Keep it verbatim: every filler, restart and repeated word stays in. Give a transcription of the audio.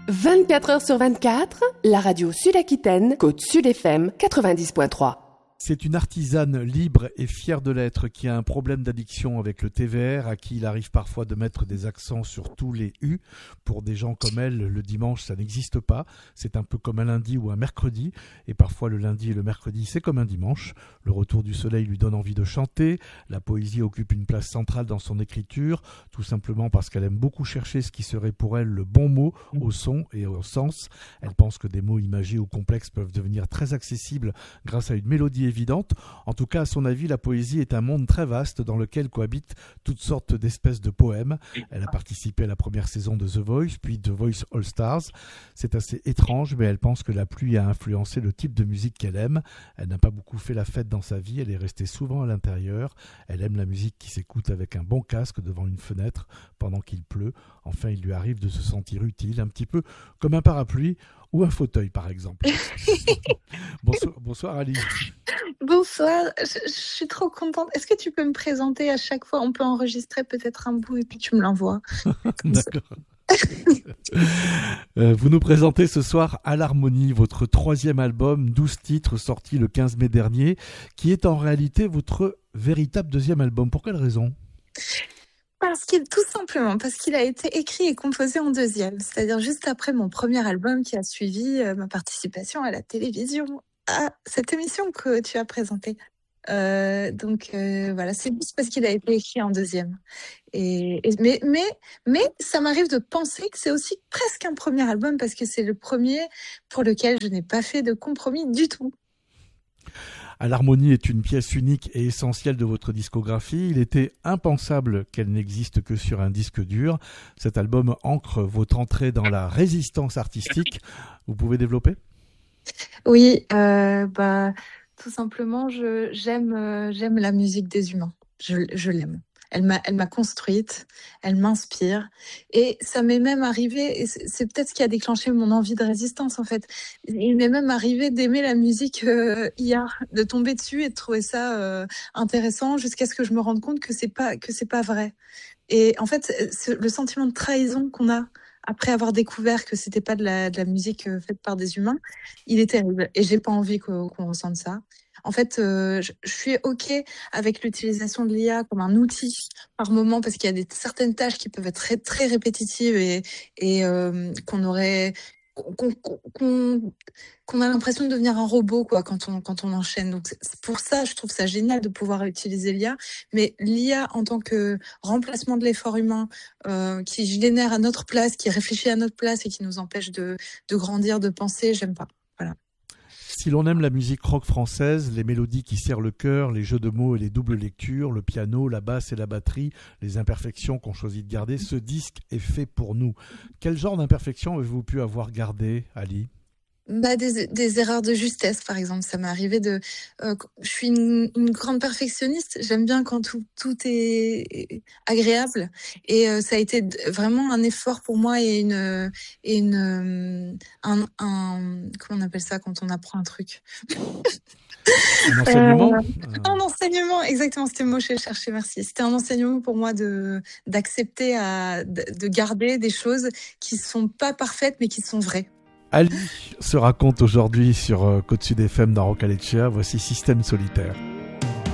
vingt-quatre heures sur vingt-quatre, la radio Sud-Aquitaine, Côte Sud F M quatre-vingt-dix point trois. C'est une artisane libre et fière de l'être qui a un problème d'addiction avec le T V R, à qui il arrive parfois de mettre des accents sur tous les U. Pour des gens comme elle, le dimanche, ça n'existe pas. C'est un peu comme un lundi ou un mercredi. Et parfois, le lundi et le mercredi, c'est comme un dimanche. Le retour du soleil lui donne envie de chanter. La poésie occupe une place centrale dans son écriture, tout simplement parce qu'elle aime beaucoup chercher ce qui serait pour elle le bon mot, au son et au sens. Elle pense que des mots imagés ou complexes peuvent devenir très accessibles grâce à une mélodie évidente. En tout cas, à son avis, la poésie est un monde très vaste dans lequel cohabitent toutes sortes d'espèces de poèmes. Elle a participé à la première saison de The Voice, puis The Voice All Stars. C'est assez étrange, mais elle pense que la pluie a influencé le type de musique qu'elle aime. Elle n'a pas beaucoup fait la fête dans sa vie, elle est restée souvent à l'intérieur. Elle aime la musique qui s'écoute avec un bon casque devant une fenêtre pendant qu'il pleut. Enfin, il lui arrive de se sentir utile, un petit peu comme un parapluie ou un fauteuil, par exemple. bonsoir, bonsoir Ali. Bonsoir, je, je suis trop contente. Est-ce que tu peux me présenter à chaque fois? On peut enregistrer peut-être un bout et puis tu me l'envoies. D'accord. euh, vous nous présentez ce soir À l'harmonie, votre troisième album, douze titres, sorti le quinze mai dernier, qui est en réalité votre véritable deuxième album. Pour quelle raison ? Parce qu'il, tout simplement, parce qu'il a été écrit et composé en deuxième, c'est-à-dire juste après mon premier album qui a suivi euh, ma participation à la télévision, à cette émission que tu as présentée. Euh, donc euh, voilà, c'est juste parce qu'il a été écrit en deuxième. Et, et mais mais mais ça m'arrive de penser que c'est aussi presque un premier album parce que c'est le premier pour lequel je n'ai pas fait de compromis du tout. À l'harmonie est une pièce unique et essentielle de votre discographie. Il était impensable qu'elle n'existe que sur un disque dur. Cet album ancre votre entrée dans la résistance artistique. Vous pouvez développer ? Oui, euh, bah tout simplement, je j'aime euh, j'aime la musique des humains. Je je l'aime. Elle m'a, elle m'a construite, elle m'inspire. Et ça m'est même arrivé, et c'est, c'est peut-être ce qui a déclenché mon envie de résistance en fait. Il m'est même arrivé d'aimer la musique euh, I A, de tomber dessus et de trouver ça euh, intéressant jusqu'à ce que je me rende compte que c'est pas, que c'est pas vrai. Et en fait, c'est le sentiment de trahison qu'on a après avoir découvert que c'était pas de la, de la musique euh, faite par des humains, il est terrible. Et j'ai pas envie qu'on, qu'on ressente ça. En fait, euh, je, je suis OK avec l'utilisation de l'I A comme un outil par moment parce qu'il y a des, certaines tâches qui peuvent être très, très répétitives et, et euh, qu'on aurait... Qu'on, qu'on, qu'on a l'impression de devenir un robot quoi quand on quand on enchaîne. Donc c'est pour ça je trouve ça génial de pouvoir utiliser l'I A, mais l'I A en tant que remplacement de l'effort humain euh, qui génère à notre place, qui réfléchit à notre place et qui nous empêche de de grandir, de penser, j'aime pas. Voilà. Si l'on aime la musique rock française, les mélodies qui serrent le cœur, les jeux de mots et les doubles lectures, le piano, la basse et la batterie, les imperfections qu'on choisit de garder, ce disque est fait pour nous. Quel genre d'imperfections avez-vous pu avoir gardé, Ali ? Bah des, des erreurs de justesse, par exemple. Ça m'est arrivé de... Euh, je suis une, une grande perfectionniste. J'aime bien quand tout, tout est agréable. Et euh, ça a été vraiment un effort pour moi et une... Et une un, un, comment on appelle ça quand on apprend un truc Un enseignement euh, Un enseignement, exactement. C'était le mot que je cherchais, merci. C'était un enseignement pour moi de d'accepter, à, de garder des choses qui sont pas parfaites, mais qui sont vraies. Ali se raconte aujourd'hui sur Côte Sud F M dans Rock Alecea. Voici Système Solitaire.